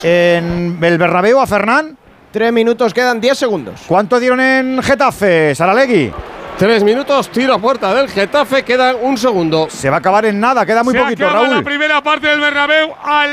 en el Bernabéu a Fernán. 3 minutos, quedan 10 segundos. ¿Cuánto dieron en Getafe, Saralegui? 3 minutos, tiro a puerta del Getafe, quedan 1 segundo. Se va a acabar en nada, queda muy poquito, Se acaba Raúl. la primera parte del Bernabéu.